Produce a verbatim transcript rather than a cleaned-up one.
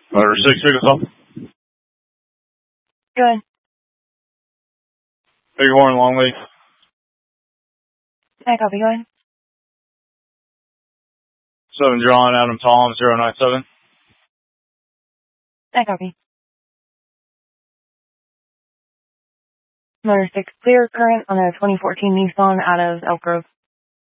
Motor six, six, off. Good. Big Horn, Long Leaf. I copy, go ahead. seven John, Adam Tom, zero nine seven. I copy. Motor six, clear current on a twenty fourteen Nissan out of Elk Grove.